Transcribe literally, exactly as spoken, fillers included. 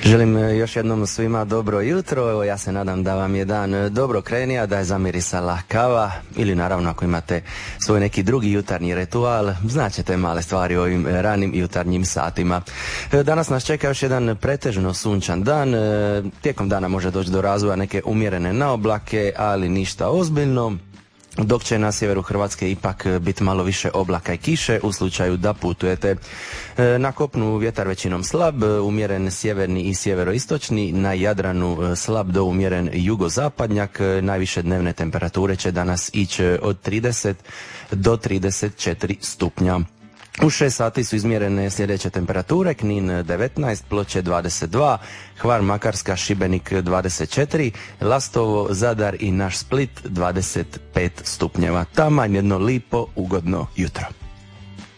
Želim još jednom svima dobro jutro. Evo, ja se nadam da vam je dan dobro krenija, da je zamirisala kava ili naravno ako imate svoj neki drugi jutarnji ritual, znaćete male stvari o ovim ranim jutarnjim satima. Danas nas čeka još jedan pretežno sunčan dan. Tijekom dana može doći do razvoja neke umjerene naoblake, ali ništa ozbiljno. Dok će na sjeveru Hrvatske ipak biti malo više oblaka i kiše u slučaju da putujete. Na kopnu vjetar većinom slab, umjeren sjeverni i sjeveroistočni, na Jadranu slab do umjeren jugozapadnjak. Najviše dnevne temperature će danas ići od trideset do trideset četiri stupnja. U šest sati su izmjerene sljedeće temperature: Knin devetnaest, Ploče dvadeset dva, Hvar, Makarska, Šibenik dvadeset četiri, Lastovo, Zadar i naš Split dvadeset pet stupnjeva. Taman jedno lipo, ugodno jutro.